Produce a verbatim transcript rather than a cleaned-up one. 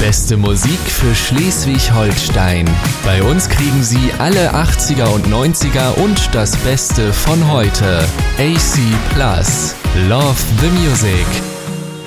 Beste Musik für Schleswig-Holstein. Bei uns kriegen Sie alle achtziger und neunziger und das Beste von heute. A C Plus. Love the Music.